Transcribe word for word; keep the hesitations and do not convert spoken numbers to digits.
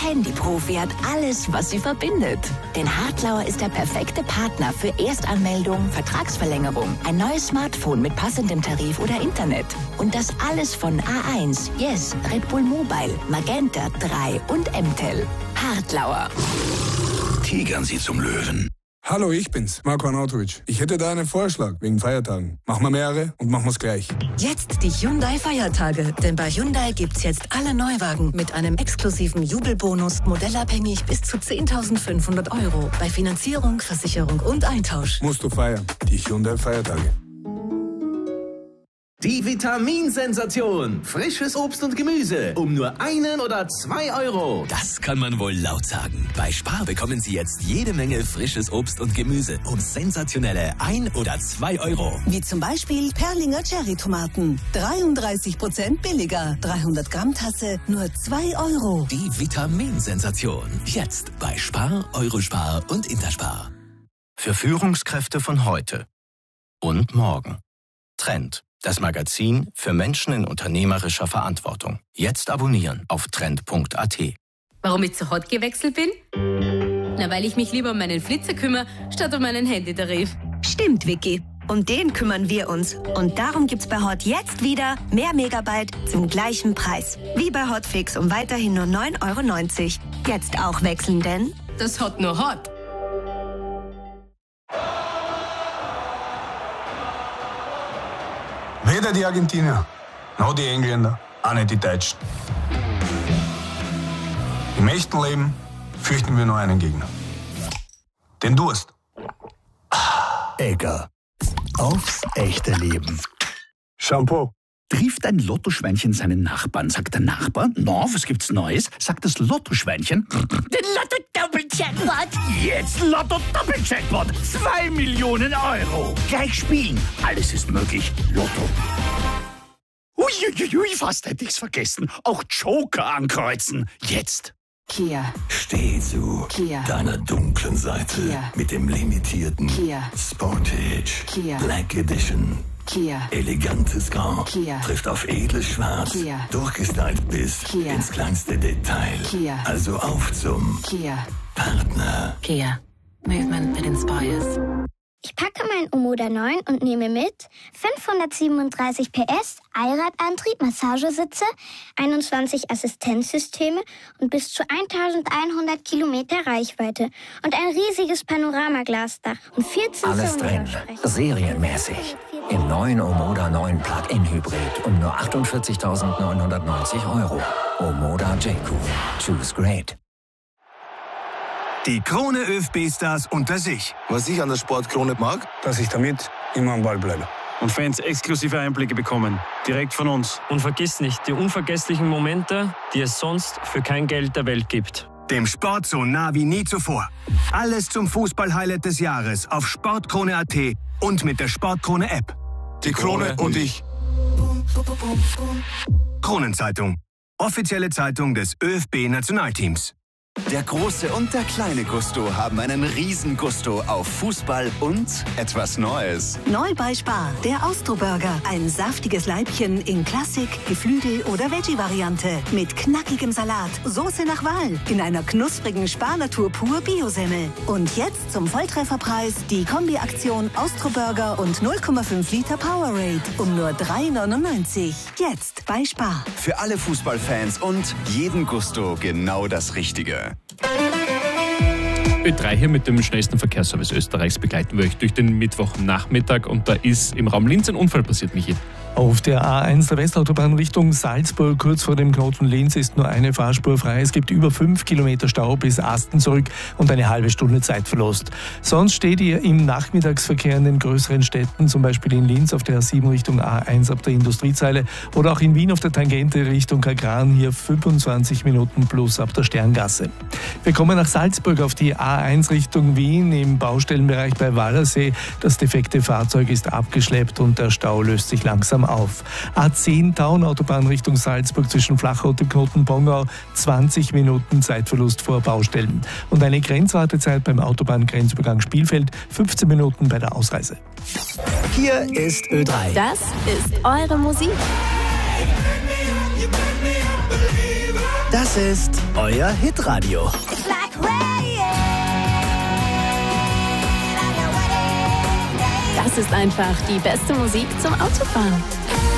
Handyprofi hat alles, was sie verbindet. Denn Hartlauer ist der perfekte Partner für Erstanmeldung, Vertragsverlängerung, ein neues Smartphone mit passendem Tarif oder Internet. Und das alles von A eins, Yes, Red Bull Mobile, Magenta, drei und M T E L. Hartlauer. Tigern Sie zum Löwen. Hallo, ich bin's, Marko Arnautovic. Ich hätte da einen Vorschlag wegen Feiertagen. Machen wir mehrere und machen wir's gleich. Jetzt die Hyundai-Feiertage. Denn bei Hyundai gibt's jetzt alle Neuwagen mit einem exklusiven Jubelbonus, modellabhängig bis zu zehntausendfünfhundert Euro. Bei Finanzierung, Versicherung und Eintausch. Musst du feiern. Die Hyundai-Feiertage. Die Vitaminsensation. Frisches Obst und Gemüse um nur einen oder zwei Euro. Das kann man wohl laut sagen. Bei Spar bekommen Sie jetzt jede Menge frisches Obst und Gemüse um sensationelle ein oder zwei Euro. Wie zum Beispiel Perlinger Cherry-Tomaten. dreiunddreißig Prozent billiger. dreihundert Gramm Tasse, nur zwei Euro. Die Vitaminsensation. Jetzt bei Spar, Eurospar und Interspar. Für Führungskräfte von heute und morgen. Trend. Das Magazin für Menschen in unternehmerischer Verantwortung. Jetzt abonnieren auf trend punkt a t. Warum ich zu Hot gewechselt bin? Na, weil ich mich lieber um meinen Flitzer kümmere, statt um meinen Handytarif. Stimmt, Vicky. Um den kümmern wir uns. Und darum gibt's bei Hot jetzt wieder mehr Megabyte zum gleichen Preis. Wie bei Hotfix um weiterhin nur neun Euro neunzig. Jetzt auch wechseln, denn das Hot nur Hot. Weder die Argentinier, noch die Engländer, auch nicht die Deutschen. Im echten Leben fürchten wir nur einen Gegner. Den Durst. Egger. Aufs echte Leben. Shampoo. Trifft ein Lottoschweinchen seinen Nachbarn, sagt der Nachbar, no, was gibt's Neues? Sagt das Lottoschweinchen, den Lotto-Doppel-Jackpot. Jetzt Lotto-Doppel-Jackpot. Zwei Millionen Euro. Gleich spielen. Alles ist möglich. Lotto. Uiuiui, fast hätte ich's vergessen. Auch Joker ankreuzen. Jetzt. Kia. Steh zu Kia. deiner dunklen Seite Kia. mit dem limitierten Kia. Sportage Kia. Black Edition. Kia. Elegantes Grau Kia. trifft auf edles Schwarz, Kia. durchgestylt bis Kia. ins kleinste Detail. Kia. Also auf zum Kia. Partner. Kia. Movement that inspires. Ich packe mein Omoda neun und nehme mit fünfhundertsiebenunddreißig P S, Allradantrieb, Massagesitze, einundzwanzig Assistenzsysteme und bis zu eintausendeinhundert Kilometer Reichweite und ein riesiges Panoramaglasdach und vierzehn Alles drin, serienmäßig. Im neuen Omoda neun Plug-in Hybrid um nur achtundvierzigtausendneunhundertneunzig Euro. Omoda J-Q. Choose great. Die Krone ÖFB-Stars unter sich. Was ich an der Sportkrone mag, Dass ich damit immer am Ball bleibe. Und Fans exklusive Einblicke bekommen. Direkt von uns. Und vergiss nicht, die unvergesslichen Momente, die es sonst für kein Geld der Welt gibt. Dem Sport so nah wie nie zuvor. Alles zum Fußball-Highlight des Jahres auf sportkrone punkt a t und mit der Sportkrone-App. die Krone und ich. Kronenzeitung. Offizielle Zeitung des ÖFB-Nationalteams. Der große und der kleine Gusto haben einen riesen Gusto auf Fußball und etwas Neues. Neu bei Spar, der Austro-Burger. Ein saftiges Leibchen in Klassik, Geflügel- oder Veggie-Variante. Mit knackigem Salat, Soße nach Wahl, in einer knusprigen Spar-Natur pur Bio-Semmel. Und jetzt zum Volltrefferpreis die Kombi-Aktion Austro-Burger und null Komma fünf Liter Powerade um nur drei neunundneunzig. Jetzt bei Spar. Für alle Fußballfans und jeden Gusto genau das Richtige. Ö drei hier mit dem schnellsten Verkehrsservice Österreichs begleiten wir euch durch den Mittwochnachmittag und da ist im Raum Linz ein Unfall passiert, Michi. Auf der A eins der Westautobahn Richtung Salzburg, kurz vor dem Knoten Linz, ist nur eine Fahrspur frei. Es gibt über fünf Kilometer Stau bis Asten zurück und eine halbe Stunde Zeitverlust. Sonst steht ihr im Nachmittagsverkehr in den größeren Städten, zum Beispiel in Linz auf der A sieben Richtung A eins ab der Industriezeile oder auch in Wien auf der Tangente Richtung Kagran, hier fünfundzwanzig Minuten plus ab der Sterngasse. Wir kommen nach Salzburg auf die A eins Richtung Wien im Baustellenbereich bei Wallersee. Das defekte Fahrzeug ist abgeschleppt und der Stau löst sich langsam auf. A zehn Taunautobahn Richtung Salzburg zwischen Flachau und dem Knoten Pongau, zwanzig Minuten Zeitverlust vor Baustellen. Und eine Grenzwartezeit beim Autobahngrenzübergang Spielfeld, fünfzehn Minuten bei der Ausreise. Hier ist Ö drei. Das ist eure Musik. Das Das ist euer Hitradio. Das ist einfach die beste Musik zum Autofahren.